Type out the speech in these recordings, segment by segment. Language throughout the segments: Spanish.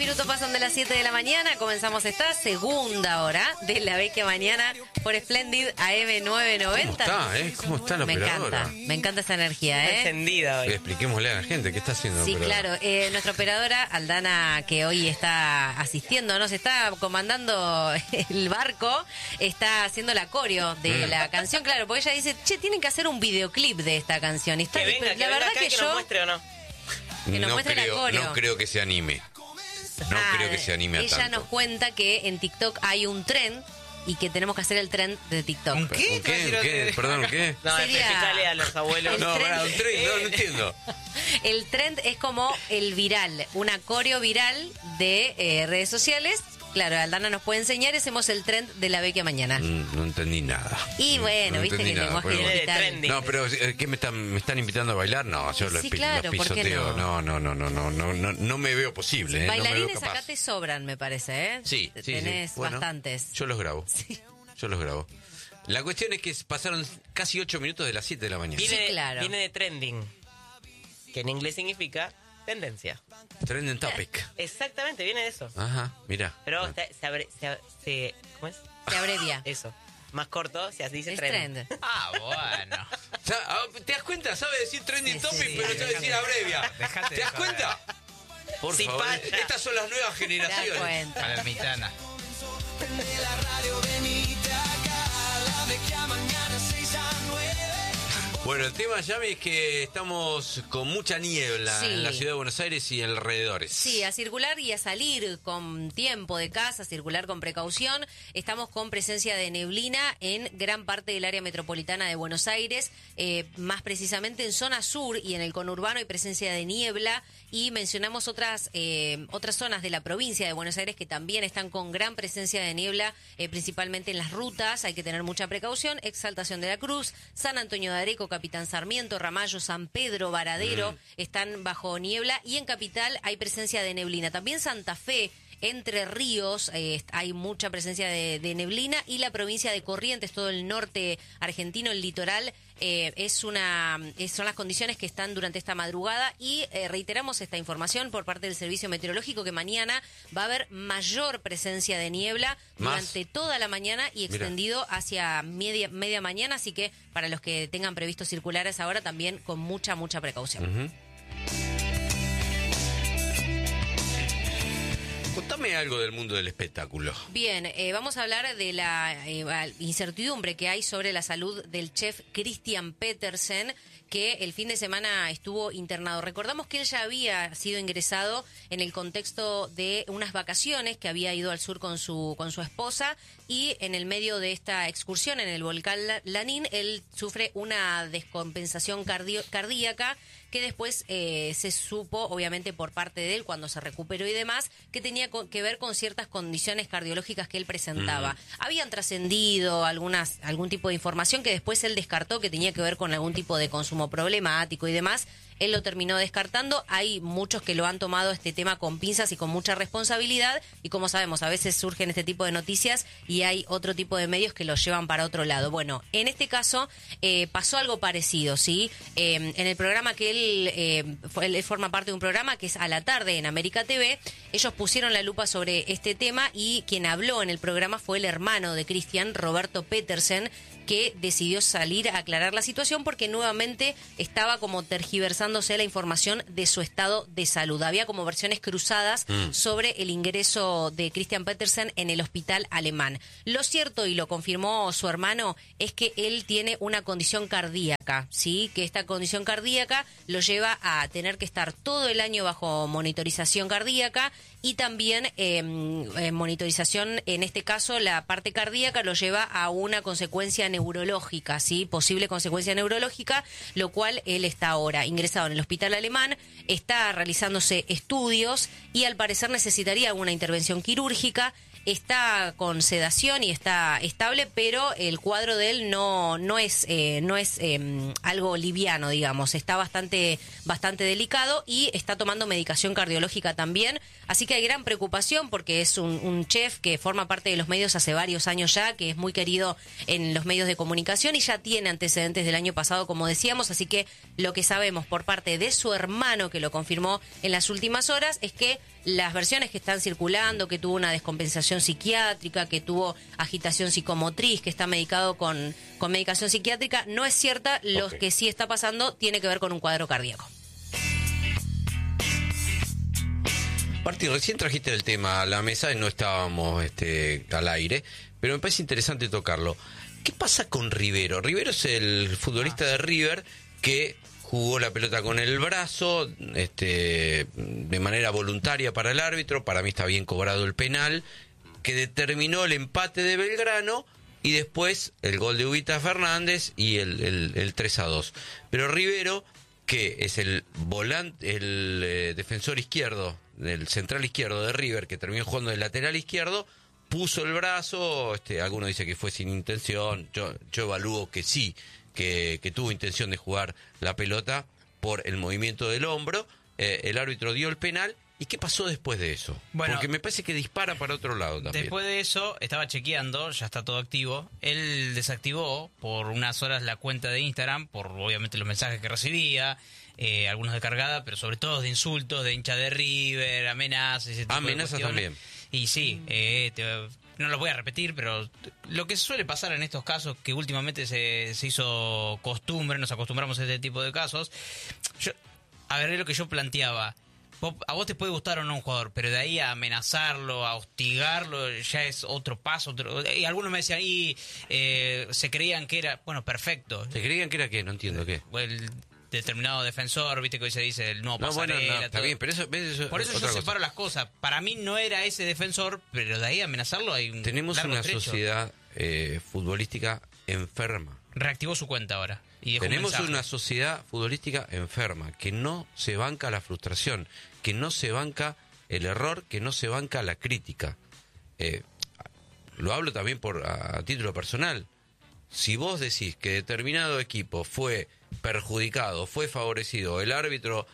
minutos pasan de las 7 de la mañana. Comenzamos esta segunda hora de La Vecchia Mañana por Splendid AM 990. ¿Cómo está la operadora? Me encanta esa energía, Encendida hoy. Expliquémosle a la gente qué está haciendo. Sí, operadora. claro. Nuestra operadora, Aldana, que hoy está asistiendo, nos está comandando el barco, está haciendo la coreo de la canción, claro, porque ella dice, tienen que hacer un videoclip de esta canción. Y está, Que venga, la verdad acá, que que yo... nos muestre o no. que nos muestre la coreo. No creo que se anime. No creo que se anime a ella tanto. nos cuenta que en TikTok hay un trend y que tenemos que hacer el trend de TikTok. ¿Un qué? ¿Qué? Perdón, ¿qué? No, Sería- especificale a los abuelos. No, tren- pará, un tren, no entiendo. El trend es como el viral, una coreo viral de redes sociales. Claro, Aldana nos puede enseñar, hacemos el trend de La Vecchia Mañana. No entendí nada. Y bueno, No viste que entendí el nada, lenguaje pero- digital. Trending. No, pero ¿qué me están invitando a bailar? No, yo Sí, claro, los ¿por qué pisoteo. no? No me veo posible. No me veo Bailarines capaz. acá te sobran, me parece, ¿eh? Sí. Tenés Bueno, bastantes. Yo los grabo. Sí. Yo los grabo. La cuestión es que pasaron casi 8 minutos de las 7 de la mañana. Sí, claro. Viene de trending, que en inglés significa tendencia. Trending topic. Exactamente, viene de eso. Ajá, mira. Pero ¿cómo es? Se abrevia. Eso. Más corto, se dice Es trend. trend. Bueno. ¿Te das cuenta? Sabe decir trending Sí, topic, sí, pero sabe decir abrevia. Dejate ¿Te das de cuenta? Por Sí, favor, pasa. estas son las nuevas Te das generaciones. cuenta. Palermitana. Bueno, el tema, Yami, es que estamos con mucha niebla Sí. en la ciudad de Buenos Aires y alrededores. Sí, a circular y a salir con tiempo de casa, a circular con precaución. Estamos con presencia de neblina en gran parte del área metropolitana de Buenos Aires, más precisamente en zona sur y en el conurbano hay presencia de niebla. Y mencionamos otras zonas de la provincia de Buenos Aires que también están con gran presencia de niebla, principalmente en las rutas. Hay que tener mucha precaución. Exaltación de la Cruz, San Antonio de Areco, Capitán Sarmiento, Ramallo, San Pedro, Varadero están bajo niebla. Y en Capital hay presencia de neblina. También Santa Fe, Entre Ríos, hay mucha presencia de neblina. Y la provincia de Corrientes, todo el norte argentino, el litoral, son las condiciones que están durante esta madrugada. Y reiteramos esta información por parte del Servicio Meteorológico, que mañana va a haber mayor presencia de niebla durante toda la mañana y extendido hacia media mañana. Así que para los que tengan previsto circular a esa hora, también con mucha precaución. Contame algo del mundo del espectáculo. Bien, vamos a hablar de la incertidumbre que hay sobre la salud del chef Christian Petersen, que el fin de semana estuvo internado. Recordamos que él ya había sido ingresado en el contexto de unas vacaciones, que había ido al sur con su esposa, y en el medio de esta excursión en el volcán Lanín, él sufre una descompensación cardíaca, que después se supo, obviamente por parte de él, cuando se recuperó y demás, que tenía que ver con ciertas condiciones cardiológicas que él presentaba. Habían trascendido algún tipo de información que después él descartó que tenía que ver con algún tipo de consumo problemático y demás. Él lo terminó descartando. Hay muchos que lo han tomado este tema con pinzas y con mucha responsabilidad, y como sabemos, a veces surgen este tipo de noticias y hay otro tipo de medios que los llevan para otro lado. Bueno, en este caso pasó algo parecido, ¿sí? En el programa que él forma parte de un programa que es A la Tarde en América TV, ellos pusieron la lupa sobre este tema, y quien habló en el programa fue el hermano de Christian, Roberto Petersen, que decidió salir a aclarar la situación porque nuevamente estaba como tergiversándose la información de su estado de salud. Había como versiones cruzadas sobre el ingreso de Christian Petersen en el hospital alemán. Lo cierto, y lo confirmó su hermano, es que él tiene una condición cardíaca, ¿sí? Que esta condición cardíaca lo lleva a tener que estar todo el año bajo monitorización cardíaca, y también monitorización, en este caso la parte cardíaca lo lleva a una consecuencia neurológica, ¿sí? Posible consecuencia neurológica, lo cual él está ahora ingresado en el hospital alemán, está realizándose estudios y al parecer necesitaría una intervención quirúrgica. está con sedación y está estable, pero el cuadro de él no es algo liviano, digamos. Está bastante delicado y está tomando medicación cardiológica también. Así que hay gran preocupación porque es un chef que forma parte de los medios hace varios años ya, que es muy querido en los medios de comunicación y ya tiene antecedentes del año pasado, como decíamos. Así que lo que sabemos por parte de su hermano, que lo confirmó en las últimas horas, es que las versiones que están circulando, que tuvo una descompensación psiquiátrica, que tuvo agitación psicomotriz, que está medicado con medicación psiquiátrica, no es cierta. Lo que sí está pasando tiene que ver con un cuadro cardíaco. Martín, recién trajiste el tema a la mesa y no estábamos al aire, pero me parece interesante tocarlo. ¿Qué pasa con Rivero? Rivero es el futbolista de River que jugó la pelota con el brazo, de manera voluntaria para el árbitro. Para mí está bien cobrado el penal, que determinó el empate de Belgrano y después el gol de Ubita Fernández y el 3-2. Pero Rivero, que es el volante, el defensor izquierdo, el central izquierdo de River, que terminó jugando de lateral izquierdo, puso el brazo. Algunos dicen que fue sin intención. Yo evalúo que sí, que tuvo intención de jugar la pelota por el movimiento del hombro. El árbitro dio el penal. ¿Y qué pasó después de eso? Bueno, porque me parece que dispara para otro lado también. Después de eso, estaba chequeando, ya está todo activo. Él desactivó por unas horas la cuenta de Instagram, por obviamente los mensajes que recibía, algunos de cargada, pero sobre todo de insultos, de hincha de River, amenazas, ese tipo amenazas de cuestiones. también. Y sí, no los voy a repetir, pero lo que suele pasar en estos casos, que últimamente se hizo costumbre, nos acostumbramos a este tipo de casos. A ver, es lo que yo planteaba. A vos te puede gustar o no un jugador, pero de ahí a amenazarlo, a hostigarlo, ya es otro paso. Y algunos me decían, se creían que era, bueno, perfecto. ¿Se creían que era qué? No entiendo qué. El determinado defensor, viste que hoy se dice el nuevo pasarela. Bueno, está bien, pero eso por eso yo separo las cosas. Para mí no era ese defensor, pero de ahí a amenazarlo hay un Tenemos largo una trecho. sociedad futbolística enferma. Reactivó su cuenta ahora. Y dejó Tenemos un mensaje. una sociedad futbolística enferma, que no se banca la frustración, que no se banca el error, que no se banca la crítica. Lo hablo también a título personal. Si vos decís que determinado equipo fue perjudicado, fue favorecido, el árbitro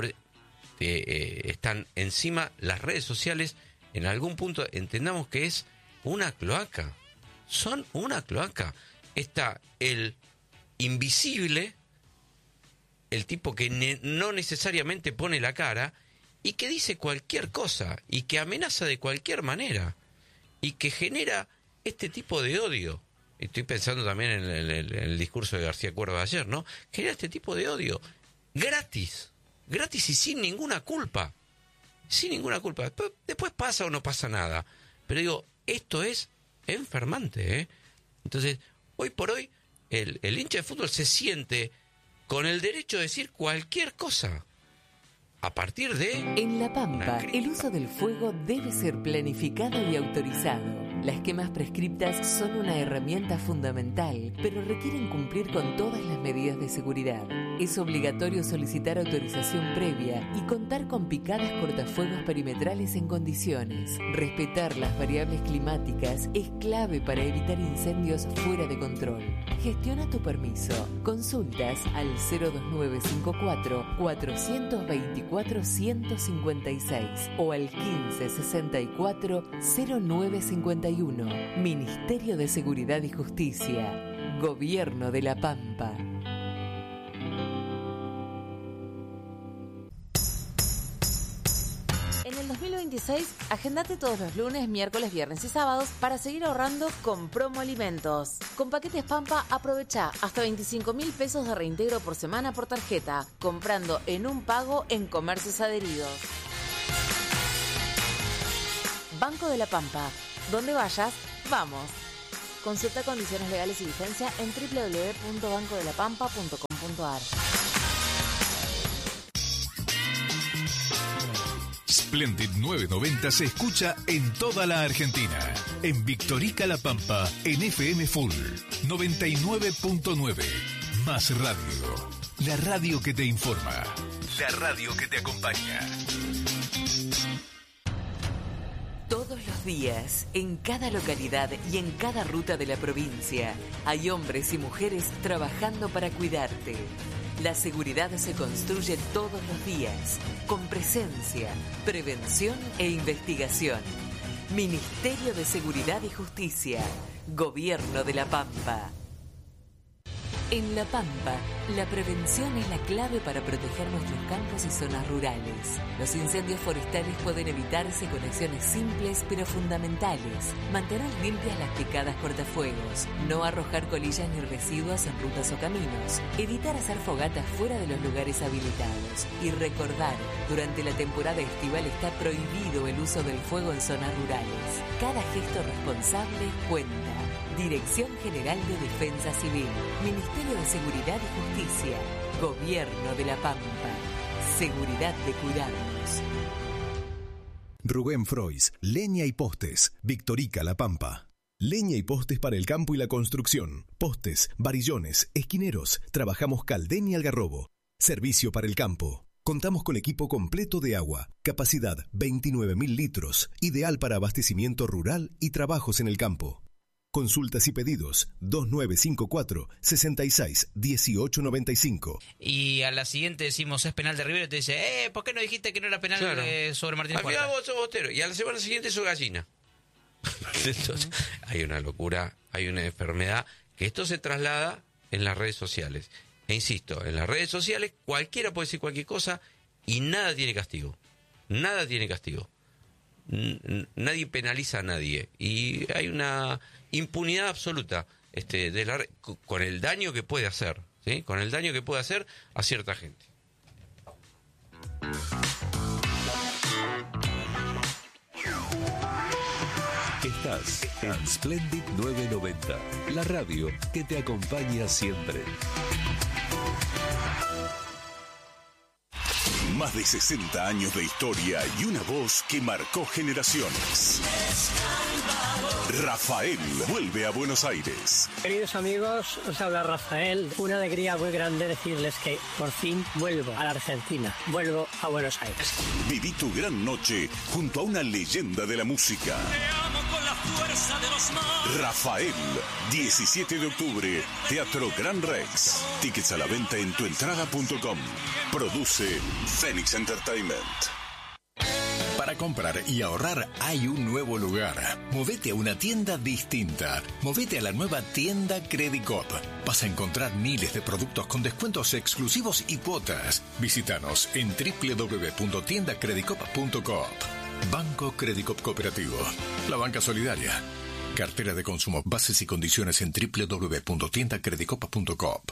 están encima las redes sociales, en algún punto entendamos que es una cloaca. Son una cloaca. Está el invisible, el tipo que no necesariamente pone la cara y que dice cualquier cosa y que amenaza de cualquier manera y que genera este tipo de odio. Estoy pensando también en el discurso de García Cuerva de ayer, ¿no? Genera este tipo de odio gratis y sin ninguna culpa. Sin ninguna culpa. Después pasa o no pasa nada. Pero digo, esto es enfermante, ¿eh? Entonces, hoy por hoy, el hincha de fútbol se siente con el derecho de decir cualquier cosa. A partir de... En La Pampa, el uso del fuego debe ser planificado y autorizado. Las quemas prescriptas son una herramienta fundamental, pero requieren cumplir con todas las medidas de seguridad. Es obligatorio solicitar autorización previa y contar con picadas cortafuegos perimetrales en condiciones. Respetar las variables climáticas es clave para evitar incendios fuera de control. Gestiona tu permiso. Consultas al 02954 424 156 o al 1564 0951. Ministerio de Seguridad y Justicia. Gobierno de La Pampa. En el 2026, agendate todos los lunes, miércoles, viernes y sábados para seguir ahorrando con Promo Alimentos. Con paquetes Pampa, aprovecha hasta 25.000 pesos de reintegro por semana por tarjeta, comprando en un pago en comercios adheridos. Banco de la Pampa. Donde vayas, vamos. Consulta condiciones legales y vigencia en www.bancodelapampa.com.ar. Splendid 990 se escucha en toda la Argentina. En Victorica La Pampa, en FM Full 99.9. Más radio. La radio que te informa. La radio que te acompaña. Todos los días, en cada localidad y en cada ruta de la provincia, hay hombres y mujeres trabajando para cuidarte. La seguridad se construye todos los días, con presencia, prevención e investigación. Ministerio de Seguridad y Justicia, Gobierno de La Pampa. En La Pampa, la prevención es la clave para proteger nuestros campos y zonas rurales. Los incendios forestales pueden evitarse con acciones simples pero fundamentales. Mantener limpias las picadas cortafuegos, no arrojar colillas ni residuos en rutas o caminos, evitar hacer fogatas fuera de los lugares habilitados y recordar, durante la temporada estival está prohibido el uso del fuego en zonas rurales. Cada gesto responsable cuenta. Dirección General de Defensa Civil, Ministerio de Seguridad y Justicia, Gobierno de La Pampa. Seguridad de cuidarnos. Rubén Frois, Leña y Postes, Victorica, La Pampa. Leña y postes para el campo y la construcción. Postes, varillones, esquineros. Trabajamos Caldén y Algarrobo. Servicio para el campo. Contamos con equipo completo de agua. Capacidad 29.000 litros. Ideal para abastecimiento rural y trabajos en el campo. Consultas y pedidos 2954 66 1895. Y a la siguiente decimos es penal de Rivero y te dice, ¿por qué no dijiste que no era penal sobre Martín Al final vos sos bostero y a la semana siguiente sos gallina. Entonces, hay una locura, hay una enfermedad que esto se traslada en las redes sociales. E insisto, en las redes sociales cualquiera puede decir cualquier cosa y nada tiene castigo. Nada tiene castigo. Nadie penaliza a nadie y hay una impunidad absoluta con el daño que puede hacer, ¿sí? Con el daño que puede hacer a cierta gente. Estás en Splendid 990, la radio que te acompaña siempre. Más de 60 años de historia y una voz que marcó generaciones. Rafael vuelve a Buenos Aires. Queridos amigos, os habla Rafael. Una alegría muy grande decirles que por fin vuelvo a la Argentina. Vuelvo a Buenos Aires. Viví tu gran noche junto a una leyenda de la música. Te amo con la fuerza de los mares. Rafael, 17 de octubre, Teatro Gran Rex. Tickets a la venta en tuentrada.com. Produce Phoenix Entertainment. Para comprar y ahorrar hay un nuevo lugar. Movete a una tienda distinta. Movete a la nueva tienda Credicop. Vas a encontrar miles de productos con descuentos exclusivos y cuotas. Visítanos en www.tiendacredicop.coop. Banco Credicop Cooperativo. La banca solidaria. Cartera de consumo. Bases y condiciones en www.tiendacredicop.coop.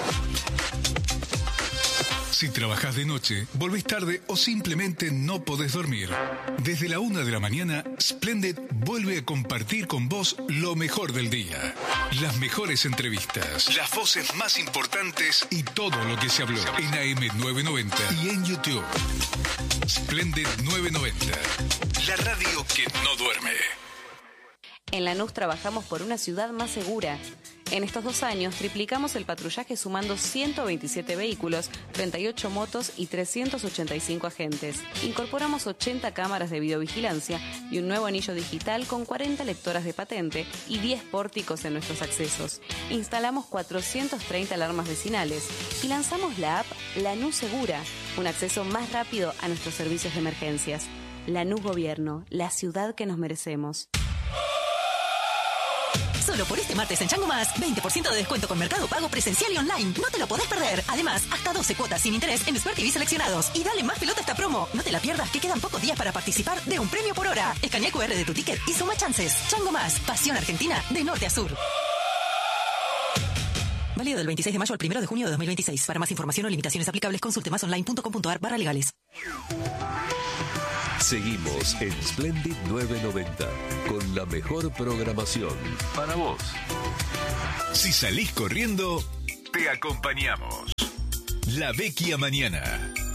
Si trabajas de noche, volvés tarde o simplemente no podés dormir. Desde la 1 de la mañana, Splendid vuelve a compartir con vos lo mejor del día. Las mejores entrevistas, las voces más importantes y todo lo que se habló en AM990 y en YouTube. Splendid 990, la radio que no duerme. En Lanús trabajamos por una ciudad más segura. En estos 2 años triplicamos el patrullaje sumando 127 vehículos, 38 motos y 385 agentes. Incorporamos 80 cámaras de videovigilancia y un nuevo anillo digital con 40 lectoras de patente y 10 pórticos en nuestros accesos. Instalamos 430 alarmas vecinales y lanzamos la app Lanús Segura, un acceso más rápido a nuestros servicios de emergencias. Lanús Gobierno, la ciudad que nos merecemos. Solo por este martes en Chango Más, 20% de descuento con Mercado Pago presencial y online. No te lo podés perder. Además, hasta 12 cuotas sin interés en Smart TV seleccionados. Y dale más pelota a esta promo. No te la pierdas, que quedan pocos días para participar de un premio por hora. Escanea el QR de tu ticket y suma chances. Chango Más, pasión argentina de norte a sur. Válido del 26 de mayo al 1 de junio de 2026. Para más información o limitaciones aplicables, consulte másonline.com.ar/legales. Seguimos en Splendid 990 con la mejor programación para vos. Si salís corriendo, te acompañamos. La Vecchia Mañana.